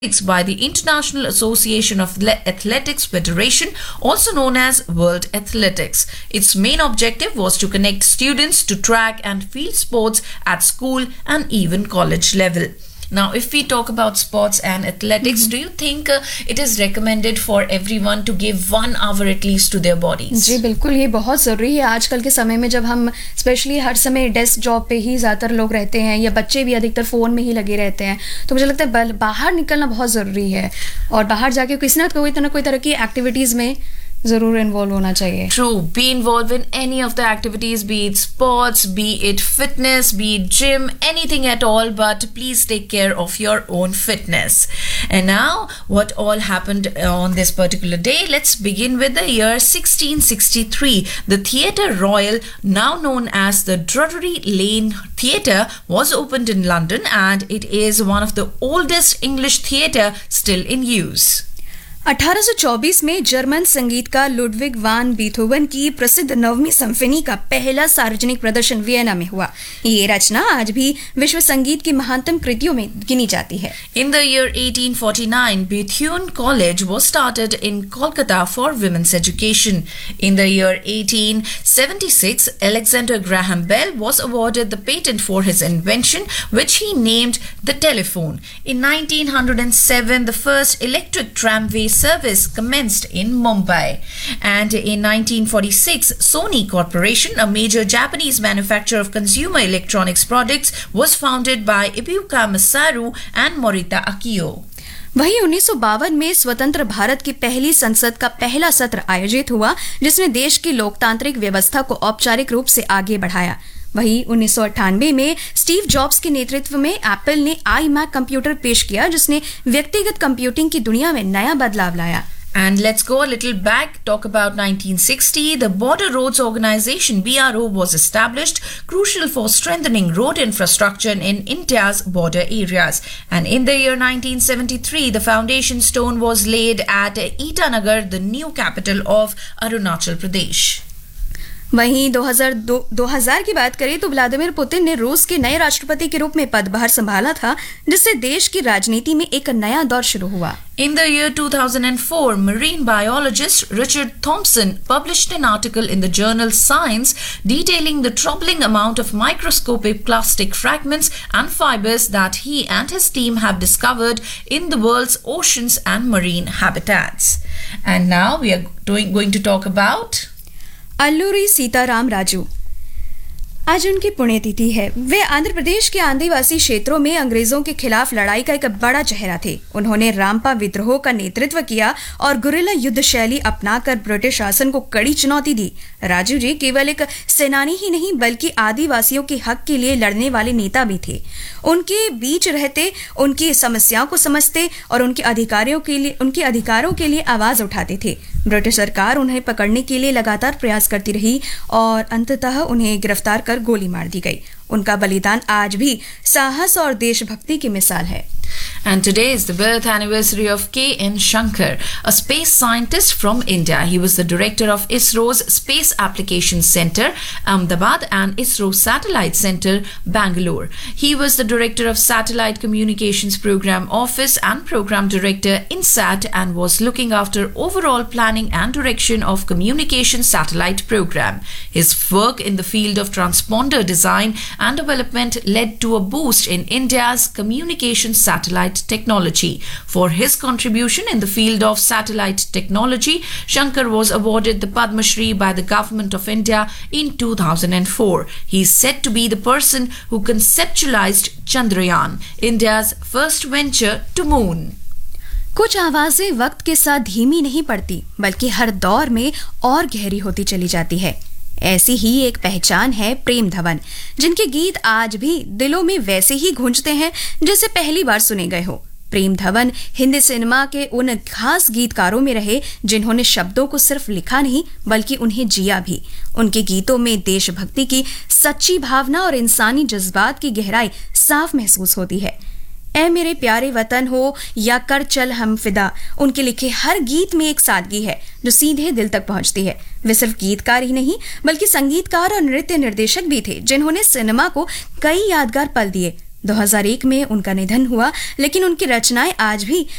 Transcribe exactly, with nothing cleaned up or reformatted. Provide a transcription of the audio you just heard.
by the International Association of Athletics Federation, also known as World Athletics. Its main objective was to connect students to track and field sports at school and even college level. Now, if we talk about sports and athletics, mm-hmm. do you think uh, it is recommended for everyone to give one hour at least to their bodies? जी बिल्कुल, ये बहुत ज़रूरी है आजकल के समय में, जब हम स्पेशली हर समय डेस्क जॉब पे ही ज़्यादातर लोग रहते हैं या बच्चे भी अधिकतर फ़ोन में ही लगे रहते हैं, तो मुझे लगता है बाहर निकलना बहुत ज़रूरी है और बाहर जाके किसी ना कोई तरह कोई तरह की एक्टिविटीज़ में जरूर इन्वॉल्व होना चाहिए. True, be involved in any of the activities, be it sports, be it fitness, be it gym, anything at all, but please take care of your own fitness. And now, what all happened on this particular day? Let's begin with the year sixteen sixty-three. The Theatre Royal, now known as the Drury Lane Theatre, was opened in London, and it is one of the oldest English theatre still in use. अठारह सौ चौबीस में German संगीतकार Ludwig वान Beethoven की प्रसिद्ध नववीं symphony का पहला सार्वजनिक प्रदर्शन वियना में हुआ. ये रचना आज भी विश्व संगीत की महानतम कृतियों में गिनी जाती है. In the year eighteen forty-nine, Bethune College was started in Kolkata for women's education. In the year eighteen seventy-six, Alexander Graham Bell was awarded the patent for his invention, which he named the telephone. In nineteen oh seven, the first electric tramway service commenced in Mumbai. And in nineteen forty-six, Sony Corporation, a major Japanese manufacturer of consumer electronics products, was founded by Ibuka Masaru and Morita Akio. वहीं उन्नीस सौ बावन में स्वतंत्र भारत की पहली संसद का पहला सत्र आयोजित हुआ, जिसने देश की लोकतांत्रिक व्यवस्था को औपचारिक रूप से आगे बढ़ाया. वहीं उन्नीस सौ अट्ठानवे में स्टीव जॉब्स के नेतृत्व में एप्पल ने आई मैक कंप्यूटर पेश किया, जिसने व्यक्तिगत कंप्यूटिंग की दुनिया में नया बदलाव लाया. And let's go a little back, talk about nineteen sixty. The Border Roads Organization, B R O, was established, crucial for strengthening road infrastructure in India's border areas. And in the year nineteen seventy-three, the foundation stone was laid at Itanagar, the new capital of Arunachal Pradesh. वहीं दो हज़ार की बात करें तो Vladimir Putin ने रूस के नए राष्ट्रपति के रूप में पदभार संभाला था, जिससे देश की राजनीति में एक नया दौर शुरू हुआ. In the year two thousand four, marine biologist Richard Thompson published an article in the journal Science detailing the troubling amount of microscopic plastic fragments and fibers that he and his team have discovered in the world's oceans and marine habitats. And now we are doing, going to talk about Alluri Sitaram Raju. आज उनकी पुण्यतिथि है. वे आंध्र प्रदेश के आदिवासी क्षेत्रों में अंग्रेजों के खिलाफ लड़ाई का एक बड़ा चेहरा थे. उन्होंने रामपा विद्रोह का नेतृत्व किया और गुरिल्ला युद्ध शैली अपनाकर ब्रिटिश शासन को कड़ी चुनौती दी. राजू जी केवल एक सेनानी ही नहीं, बल्कि आदिवासियों के हक के लिए लड़ने वाले नेता भी थे. उनके बीच रहते, उनकी समस्याओं को समझते और उनके अधिकारियों के लिए उनके अधिकारों के लिए आवाज उठाते थे. ब्रिटिश सरकार उन्हें पकड़ने के लिए लगातार प्रयास करती रही और अंततः उन्हें गिरफ्तार कर गोली मार दी गई. उनका बलिदान आज भी साहस और देशभक्ति की मिसाल है. And today is the birth anniversary of K N Shankar, a space scientist from India. He was the director of ISRO's Space Applications Center, Ahmedabad, and ISRO Satellite Center, Bangalore. He was the director of Satellite Communications Program Office and program director INSAT, and was looking after overall planning and direction of communication satellite program. His work in the field of transponder design and development led to a boost in India's communication satellite technology. For his contribution in the field of satellite technology, Shankar was awarded the Padma Shri by the Government of India in two thousand four. He is said to be the person who conceptualized Chandrayaan, India's first venture to moon. कुछ आवाजें वक्त के साथ धीमी नहीं पड़ती, बल्कि हर दौर में और गहरी होती चली जाती है. ऐसी ही एक पहचान है प्रेम धवन, जिनके गीत आज भी दिलों में वैसे ही गूंजते हैं जैसे पहली बार सुने गए हो. प्रेम धवन हिंदी सिनेमा के उन खास गीतकारों में रहे जिन्होंने शब्दों को सिर्फ लिखा नहीं, बल्कि उन्हें जिया भी. उनके गीतों में देशभक्ति की सच्ची भावना और इंसानी जज्बात की गहराई साफ महसूस होती है. ए मेरे प्यारे वतन हो या कर चल हम फिदा, उनके लिखे हर गीत में एक सादगी है जो सीधे दिल तक पहुंचती है. वे सिर्फ गीतकार ही नहीं, बल्कि संगीतकार और नृत्य निर्देशक भी थे, जिन्होंने सिनेमा को कई यादगार पल दिए. दो हज़ार एक में उनका निधन हुआ, लेकिन उनकी रचनाएं आज भी